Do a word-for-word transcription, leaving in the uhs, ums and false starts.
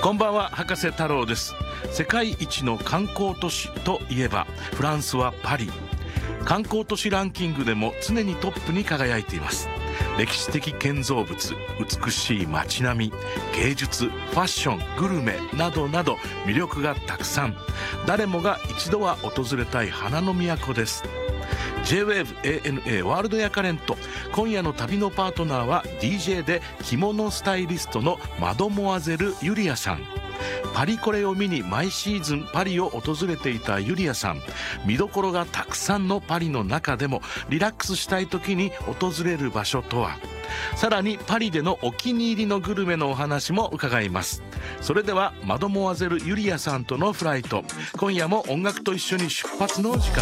こんばんは、博士太郎です。世界一の観光都市といえばフランスはパリ。観光都市ランキングでも常にトップに輝いています。歴史的建造物、美しい街並み、芸術、ファッション、グルメなどなど魅力がたくさん。誰もが一度は訪れたい花の都です。 ジェイウェーブ エーエヌエー ワールドヤカレント。今夜の旅のパートナーは ディージェー で着物スタイリストのマドモアゼル・ユリアさん。パリコレを見に毎シーズンパリを訪れていたユリアさん。見どころがたくさんのパリの中でもリラックスしたい時に訪れる場所とは。さらにパリでのお気に入りのグルメのお話も伺います。それではマドモアゼル・ユリアさんとのフライト、今夜も音楽と一緒に出発の時間